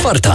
4.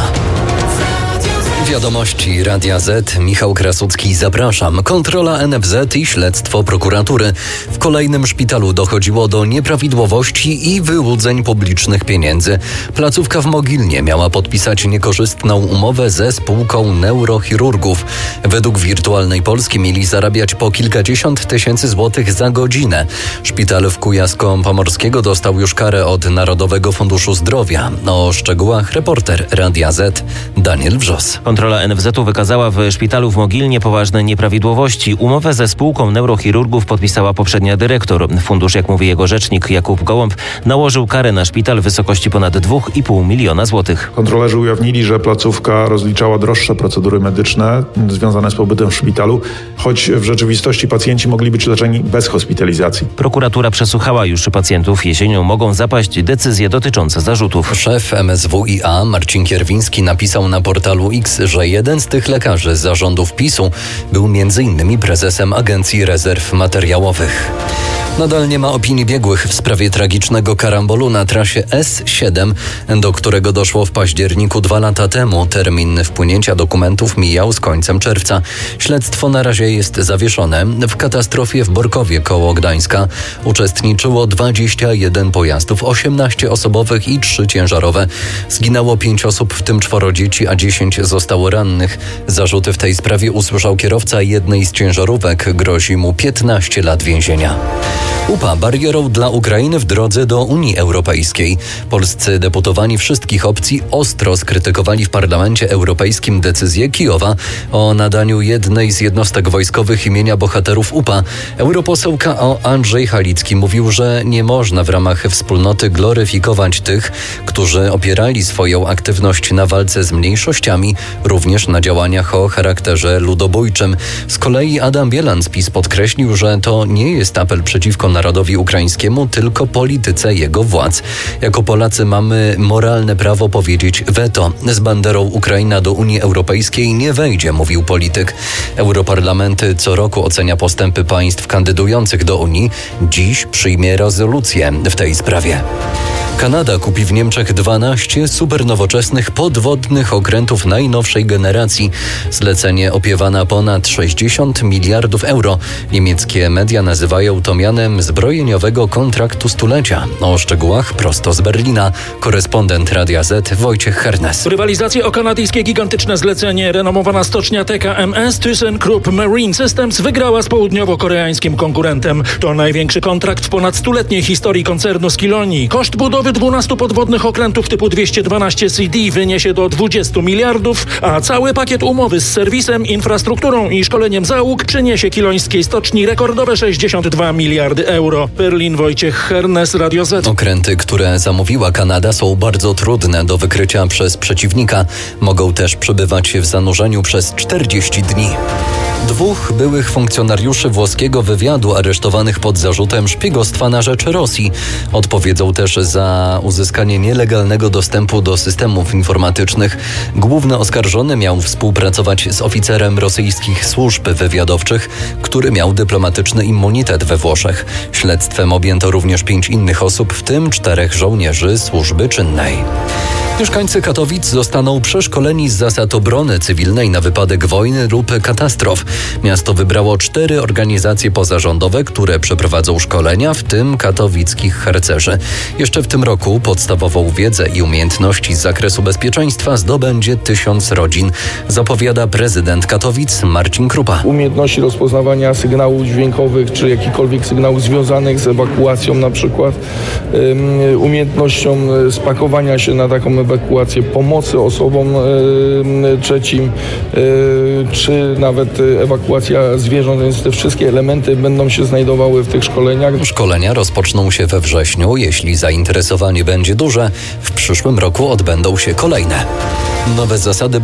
Wiadomości Radia Z. Michał Krasucki, zapraszam. Kontrola NFZ i śledztwo prokuratury. W kolejnym szpitalu dochodziło do nieprawidłowości i wyłudzeń publicznych pieniędzy. Placówka w Mogilnie miała podpisać niekorzystną umowę ze spółką neurochirurgów. Według Wirtualnej Polski mieli zarabiać po kilkadziesiąt tysięcy złotych za godzinę. Szpital w Kujawsko-Pomorskiego dostał już karę od Narodowego Funduszu Zdrowia. O szczegółach reporter Radia Z Daniel Wrzos. Kontrola NFZ-u wykazała w szpitalu w Mogilnie poważne nieprawidłowości. Umowę ze spółką neurochirurgów podpisała poprzednia dyrektor. Fundusz, jak mówi jego rzecznik Jakub Gołąb, nałożył karę na szpital w wysokości ponad 2,5 miliona złotych. Kontrolerzy ujawnili, że placówka rozliczała droższe procedury medyczne związane z pobytem w szpitalu, choć w rzeczywistości pacjenci mogli być leczeni bez hospitalizacji. Prokuratura przesłuchała już pacjentów. Jesienią mogą zapaść decyzje dotyczące zarzutów. Szef MSWiA Marcin Kierwiński napisał na portalu X, że jeden z tych lekarzy z zarządów PiS-u był m.in. prezesem Agencji Rezerw Materiałowych. Nadal nie ma opinii biegłych w sprawie tragicznego karambolu na trasie S7, do którego doszło w październiku 2 lata temu. Termin wpłynięcia dokumentów mijał z końcem czerwca. Śledztwo na razie jest zawieszone. W katastrofie w Borkowie koło Gdańska uczestniczyło 21 pojazdów, 18 osobowych i 3 ciężarowe. Zginęło 5 osób, w tym 4 dzieci, a 10 zostało rannych. Zarzuty w tej sprawie usłyszał kierowca jednej z ciężarówek. Grozi mu 15 lat więzienia. UPA barierą dla Ukrainy w drodze do Unii Europejskiej. Polscy deputowani wszystkich opcji ostro skrytykowali w Parlamencie Europejskim decyzję Kijowa o nadaniu jednej z jednostek wojskowych imienia bohaterów UPA. Europoseł KO Andrzej Halicki mówił, że nie można w ramach wspólnoty gloryfikować tych, którzy opierali swoją aktywność na walce z mniejszościami, również na działaniach o charakterze ludobójczym. Z kolei Adam Bielan z PiS podkreślił, że to nie jest apel przeciwko narodowi ukraińskiemu, tylko polityce jego władz. Jako Polacy mamy moralne prawo powiedzieć weto. Z banderą Ukraina do Unii Europejskiej nie wejdzie, mówił polityk. Europarlament co roku ocenia postępy państw kandydujących do Unii. Dziś przyjmie rezolucję w tej sprawie. Kanada kupi w Niemczech 12 supernowoczesnych podwodnych okrętów najnowszej generacji. Zlecenie opiewa na ponad 60 miliardów euro. Niemieckie media nazywają to mianem zbrojeniowego kontraktu stulecia. O szczegółach prosto z Berlina. Korespondent Radia Z Wojciech Hernes. Rywalizację o kanadyjskie gigantyczne zlecenie renomowana stocznia TKMS ThyssenKrupp Marine Systems wygrała z południowo-koreańskim konkurentem. To największy kontrakt w ponad stuletniej historii koncernu Skiloni. Koszt budowy 12 podwodnych okrętów typu 212 CD wyniesie do 20 miliardów, a cały pakiet umowy z serwisem, infrastrukturą i szkoleniem załóg przyniesie kilońskiej stoczni rekordowe 62 miliardy euro. Berlin, Wojciech Hernes, Radio Z. Okręty, które zamówiła Kanada, są bardzo trudne do wykrycia przez przeciwnika. Mogą też przebywać w zanurzeniu przez 40 dni. 2 byłych funkcjonariuszy włoskiego wywiadu aresztowanych pod zarzutem szpiegostwa na rzecz Rosji. Odpowiedzą też za uzyskanie nielegalnego dostępu do systemów informatycznych. Główny oskarżony miał współpracować z oficerem rosyjskich służb wywiadowczych, który miał dyplomatyczny immunitet we Włoszech. Śledztwem objęto również 5 innych osób, w tym 4 żołnierzy służby czynnej. Mieszkańcy Katowic zostaną przeszkoleni z zasad obrony cywilnej na wypadek wojny lub katastrof. Miasto wybrało 4 organizacje pozarządowe, które przeprowadzą szkolenia, w tym katowickich harcerzy. Jeszcze w tym roku podstawową wiedzę i umiejętności z zakresu bezpieczeństwa zdobędzie 1000 rodzin, zapowiada prezydent Katowic Marcin Krupa. Umiejętności rozpoznawania sygnałów dźwiękowych, czy jakichkolwiek sygnałów związanych z ewakuacją na przykład, umiejętnością spakowania się na taką ewakuację, pomocy osobom trzecim, czy nawet ewakuacja zwierząt, więc te wszystkie elementy będą się znajdowały w tych szkoleniach. Szkolenia rozpoczną się we wrześniu. Jeśli zainteresowanie będzie duże, w przyszłym roku odbędą się kolejne. Nowe zasady